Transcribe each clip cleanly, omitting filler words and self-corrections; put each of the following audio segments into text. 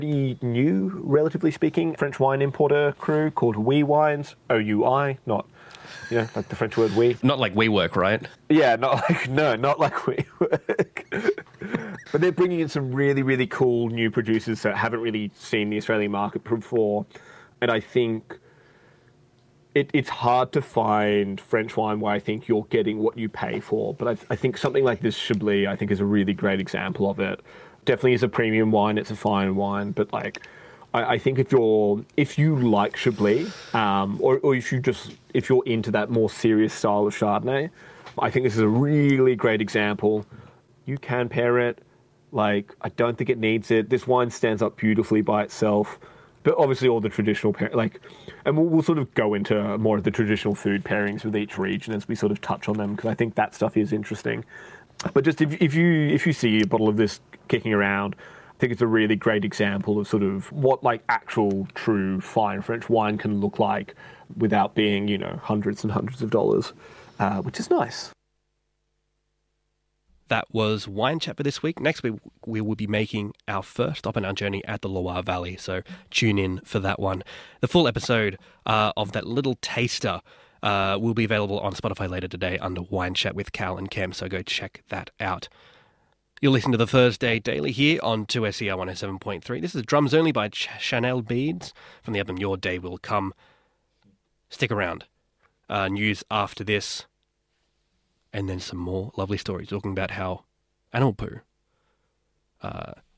The new, relatively speaking, French wine importer crew called Oui Wines, OUI, not, like the French word oui. Not like WeWork, right? Yeah, not like WeWork. But they're bringing in some really, really cool new producers that haven't really seen the Australian market before. And I think it's hard to find French wine where I think you're getting what you pay for. But I think something like this Chablis, I think, is a really great example of it. Definitely is a premium wine. It's a fine wine, but I think if you like Chablis, or if you're into that more serious style of Chardonnay, I think this is a really great example. You can pair it. I don't think it needs it. This wine stands up beautifully by itself, but obviously all the traditional and we'll sort of go into more of the traditional food pairings with each region as we sort of touch on them, because I think that stuff is interesting. But just if you see a bottle of this kicking around, I think it's a really great example of sort of what actual true fine French wine can look like without being, hundreds and hundreds of dollars, which is nice. That was Wine Chat for this week. Next week, we will be making our first stop in our journey at the Loire Valley, so tune in for that one. The full episode of that little taster will be available on Spotify later today under Wine Chat with Cal and Cam, so go check that out. You're listening to the Thursday Daily here on 2SER 107.3. This is Drums Only by Chanel Beads from the album Your Day Will Come. Stick around. News after this. And then some more lovely stories talking about how animal poo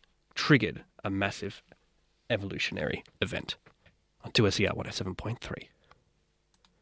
triggered a massive evolutionary event on 2SER 107.3.